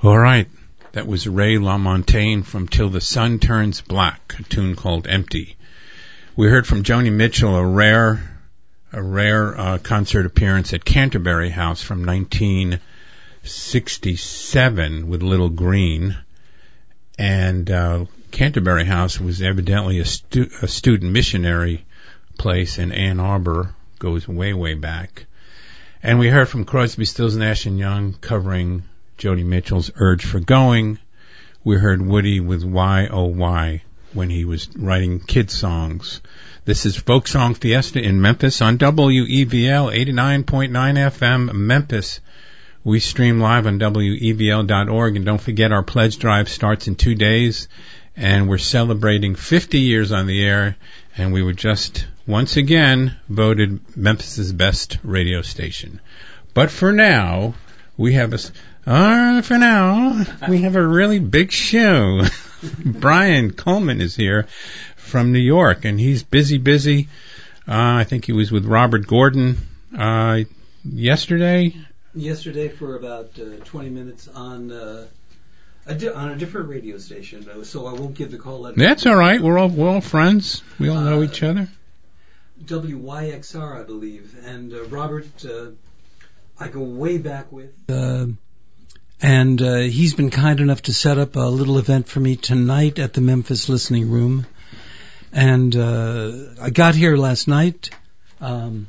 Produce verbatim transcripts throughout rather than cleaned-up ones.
All right. That was Ray LaMontagne from Till the Sun Turns Black, a tune called Empty. We heard from Joni Mitchell, a rare a rare uh, concert appearance at Canterbury House from nineteen sixty-seven with Little Green. And uh, Canterbury House was evidently a, stu- a student missionary place in Ann Arbor, goes way, way back. And we heard from Crosby, Stills, Nash and Young covering Joni Mitchell's Urge for Going. We heard Woody with Why Oh Why when he was writing kid songs. This is Folk Song Fiesta in Memphis on W E V L eighty-nine point nine F M Memphis. We stream live on W E V L dot org, and don't forget our pledge drive starts in two days, and we're celebrating fifty years on the air, and we were just once again voted Memphis's best radio station. But for now, we have a Uh, for now, we have a really big show. Brian Coleman is here from New York, and he's busy, busy. Uh, I think he was with Robert Gordon uh, yesterday. Yesterday for about uh, twenty minutes on uh, a di- on a different radio station, so I won't give the call. That's all right. We're all we're all friends. We all know uh, each other. W Y X R, I believe, and uh, Robert, uh, I go way back with. Uh, And uh, he's been kind enough to set up a little event for me tonight at the Memphis Listening Room. And uh, I got here last night. Um,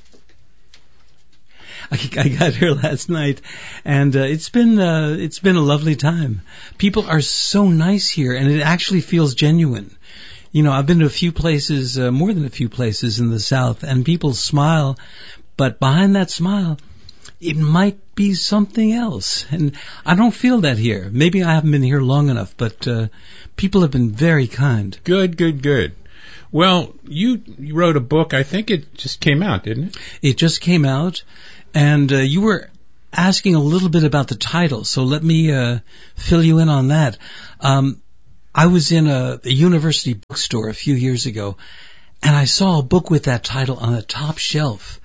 I, I got here last night, and uh, it's been uh, it's been a lovely time. People are so nice here, and it actually feels genuine. You know, I've been to a few places, uh, more than a few places in the South, and people smile, but behind that smile, it might be something else. And I don't feel that here. Maybe I haven't been here long enough, but uh, people have been very kind. Good, good, good. Well, you, you wrote a book. I think it just came out, didn't it? It just came out, and uh, you were asking a little bit about the title, so let me uh, fill you in on that. Um, I was in a, a university bookstore a few years ago, and I saw a book with that title on the top shelf.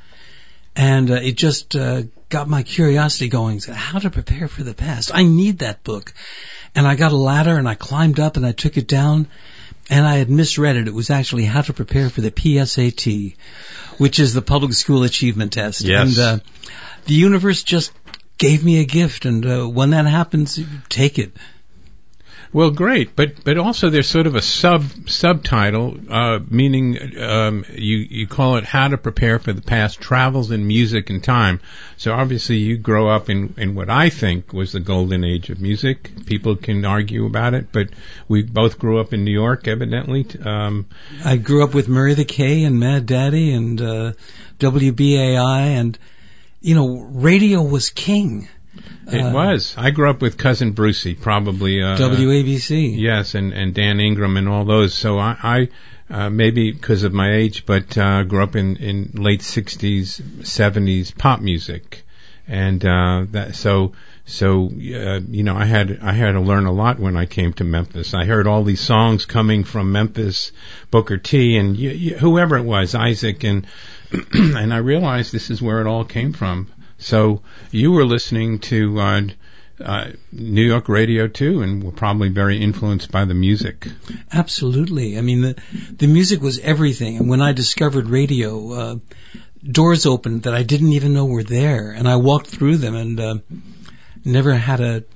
And uh, it just uh, got my curiosity going. How to prepare for the past. I need that book. And I got a ladder and I climbed up and I took it down. And I had misread it. It was actually How to Prepare for the P S A T, which is the Public School Achievement Test. Yes. And uh, the universe just gave me a gift. And uh, when that happens, take it. Well, great, but but also there's sort of a sub subtitle, uh, meaning um, you you call it How to Prepare for the Past: Travels in Music and Time. So obviously you grow up in in what I think was the golden age of music. People can argue about it, but we both grew up in New York, evidently. Um, I grew up with Murray the K and Mad Daddy and uh, W B A I, and you know, radio was king. It uh, was. I grew up with Cousin Brucey, probably. Uh, W A B C. Yes, and, and Dan Ingram and all those. So I, I uh, maybe because of my age, but uh, grew up in, in late sixties, seventies pop music. And uh, that so so uh, you know, I had I had to learn a lot when I came to Memphis. I heard all these songs coming from Memphis, Booker T, and y- y- whoever it was, Isaac, and and I realized this is where it all came from. So you were listening to uh, uh, New York radio too, and were probably very influenced by the music. Absolutely. I mean, the the music was everything. And when I discovered radio, uh, doors opened that I didn't even know were there, and I walked through them and uh, never had a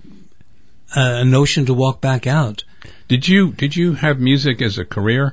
a notion to walk back out. Did you did you have music as a career?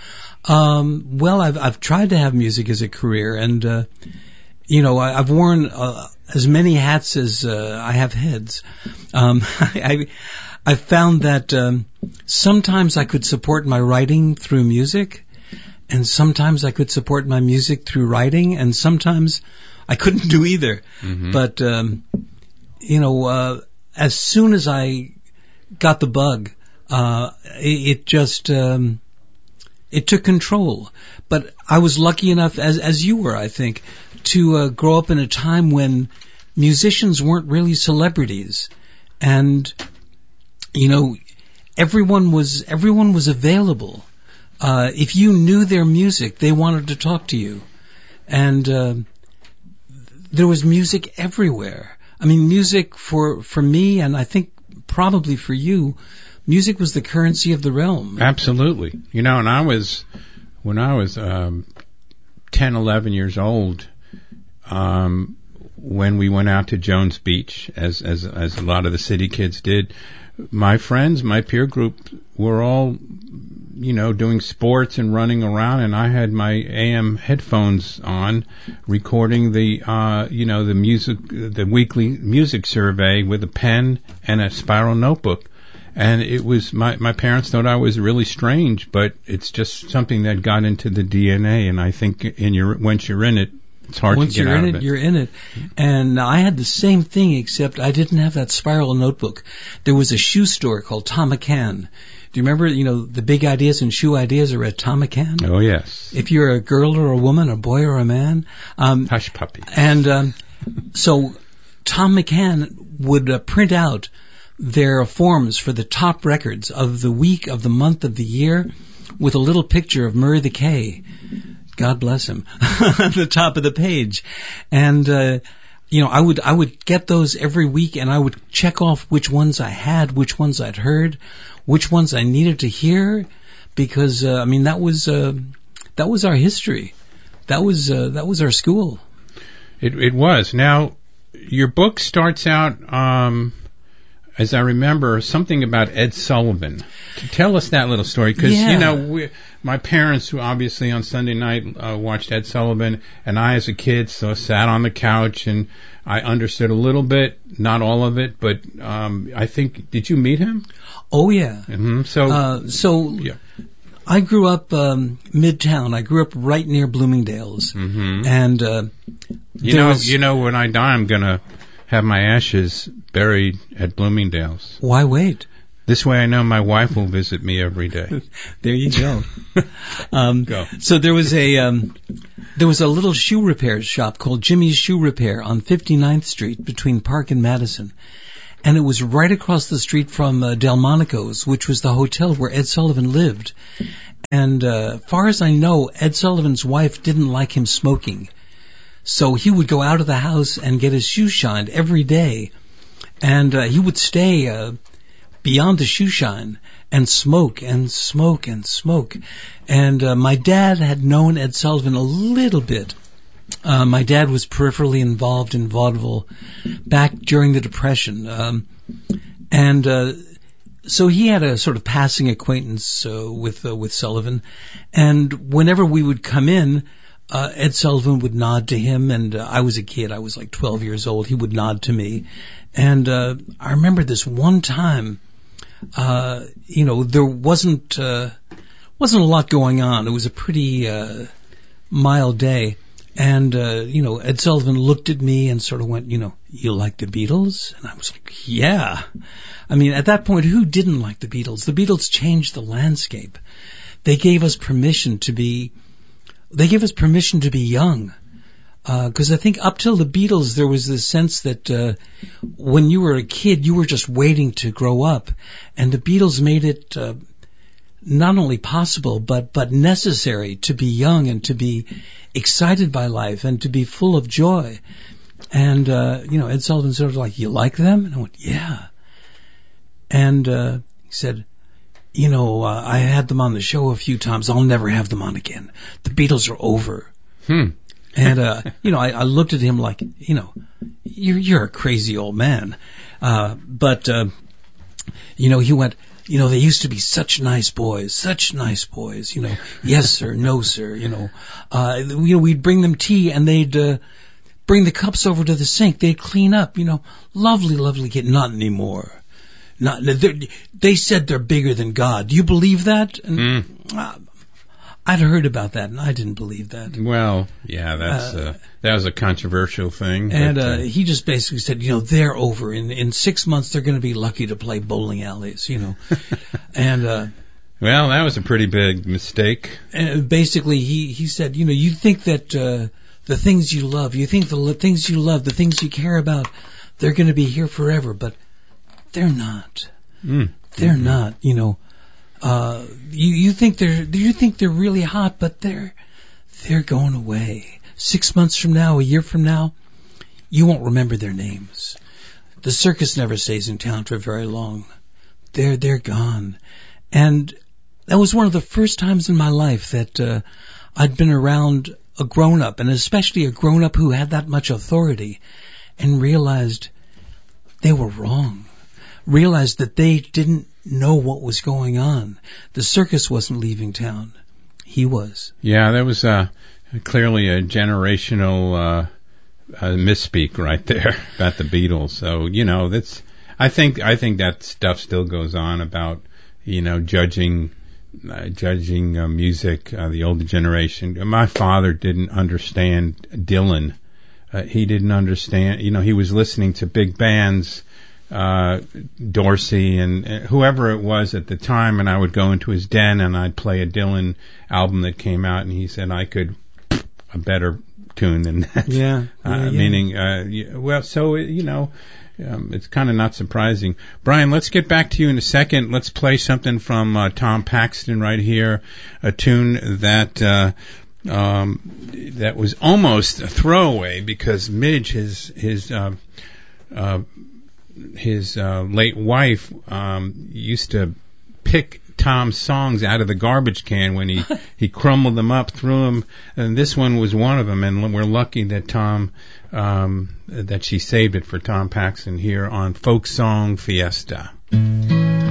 Um, well, I've I've tried to have music as a career, and uh, you know, I, I've worn uh, as many hats as uh, I have heads. Um, I I found that um, sometimes I could support my writing through music, and sometimes I could support my music through writing, and sometimes I couldn't do either. Mm-hmm. But um, you know, uh, as soon as I got the bug, uh, it, it just um, it took control. But I was lucky enough, as as you were, I think, to uh, grow up in a time when musicians weren't really celebrities, and you know, everyone was everyone was available. Uh, if you knew their music, they wanted to talk to you, and uh, there was music everywhere. I mean, music for for me, and I think probably for you, music was the currency of the realm. Absolutely. You know, and I was, when I was um, ten, eleven years old, um, when we went out to Jones Beach, as, as, as a lot of the city kids did, my friends, my peer group were all, you know, doing sports and running around, and I had my A M headphones on, recording the, uh, you know, the music, the weekly music survey with a pen and a spiral notebook. And it was, my, my parents thought I was really strange, but it's just something that got into the D N A, and I think in your, once you're in it, it's hard Once to get you're out in of it, it. you're in it. And I had the same thing, except I didn't have that spiral notebook. There was a shoe store called Tom McCann. Do you remember, you know, the big ideas and shoe ideas are at Tom McCann? Oh, yes. If you're a girl or a woman, a boy or a man. Um, Hush puppy. and um, so Tom McCann would uh, print out their forms for the top records of the week, of the month, of the year, with a little picture of Murray the K. God bless him, at the top of the page. And, uh, you know, I would, I would get those every week, and I would check off which ones I had, which ones I'd heard, which ones I needed to hear, because, uh, I mean, that was, uh, that was our history. That was, uh, that was our school. It, it was. Now, your book starts out, um, as I remember, something about Ed Sullivan. Tell us that little story, because, Yeah. you know, we, my parents, who obviously on Sunday night uh, watched Ed Sullivan, and I as a kid so sat on the couch, and I understood a little bit, not all of it, but um, I think, did you meet him? Oh, yeah. Mm-hmm. So, Uh, so yeah. I grew up um, midtown. I grew up right near Bloomingdale's, Mm-hmm. and uh, You there know, was- you know, when I die, I'm gonna have my ashes buried at Bloomingdale's. why wait? This way, I know my wife will visit me every day. There you go. um, Go. So there was a um, there was a little shoe repair shop called Jimmy's Shoe Repair on fifty-ninth Street between Park and Madison, and it was right across the street from uh, Delmonico's, which was the hotel where Ed Sullivan lived. And uh, far as I know, Ed Sullivan's wife didn't like him smoking, so he would go out of the house and get his shoes shined every day, and uh, he would stay uh, beyond the shoe shine and smoke and smoke and smoke. And uh, my dad had known Ed Sullivan a little bit. Uh, my dad was peripherally involved in vaudeville back during the Depression. Um, and uh, so he had a sort of passing acquaintance uh, with uh, with Sullivan. And whenever we would come in, uh, Ed Sullivan would nod to him. And uh, I was a kid. I was like twelve years old. He would nod to me. And uh, I remember this one time, uh, you know, there wasn't uh, wasn't a lot going on. It was a pretty uh, mild day. And, uh, you know, Ed Sullivan looked at me and sort of went, you know, you like the Beatles? And I was like, yeah. I mean, at that point, who didn't like the Beatles? The Beatles changed the landscape. They gave us permission to be, they gave us permission to be young. Because uh, I think up till the Beatles, there was this sense that uh, when you were a kid, you were just waiting to grow up. And the Beatles made it uh, not only possible, but, but necessary to be young and to be excited by life and to be full of joy. And, uh, you know, Ed Sullivan sort of like, you like them? And I went, yeah. And uh, he said, you know, uh, I had them on the show a few times. I'll never have them on again. The Beatles are over. Hmm. And, uh, you know, I, I looked at him like, you know, you're, you're a crazy old man. Uh, but, uh, you know, he went, you know, they used to be such nice boys, such nice boys, you know, yes, sir, no, sir, you know, uh, you know, we'd bring them tea and they'd, uh, bring the cups over to the sink. They'd clean up, you know, lovely, lovely kid. Not anymore. Not, they said they're bigger than God. Do you believe that? And, Mm. uh, I'd heard about that, and I didn't believe that. Well, yeah, that's uh, uh, that was a controversial thing. And but, uh, uh, he just basically said, you know, they're over. In in six months, they're going to be lucky to play bowling alleys, you know. and uh, well, that was a pretty big mistake. And basically, he he said, you know, you think that uh, the things you love, you think the li- things you love, the things you care about, they're going to be here forever, but they're not. Mm. They're mm-hmm. not. You know. Uh, you, you think they're, you think they're really hot, but they're, they're going away. Six months from now, a year from now, you won't remember their names. the circus never stays in town for very long. They're, they're gone. And that was one of the first times in my life that, uh, I'd been around a grown-up, and especially a grown-up who had that much authority, and realized they were wrong. Realized that they didn't know what was going on. The circus wasn't leaving town. He was. Yeah, that was uh, clearly a generational uh, uh, misspeak right there about the Beatles. So, you know, that's. I think I think that stuff still goes on about, you know, judging uh, judging uh, music, uh, the older generation. My father didn't understand Dylan. Uh, he didn't understand, you know, he was listening to big bands, uh, Dorsey and uh, whoever it was at the time, and I would go into his den and I'd play a Dylan album that came out, and he said I could a better tune than that. Yeah. uh, yeah, yeah. Meaning, uh, well, so, you know, Um, it's kind of not surprising. Brian, let's get back to you in a second. Let's play something from uh, Tom Paxton right here, a tune that uh, um, that was almost a throwaway because Midge, his his uh, uh, his uh, late wife, um, used to pick Tom's songs out of the garbage can when he he crumbled them up, threw them, and this one was one of them. And we're lucky that Tom. Um, that she saved it for Tom Paxton here on Folk Song Fiesta.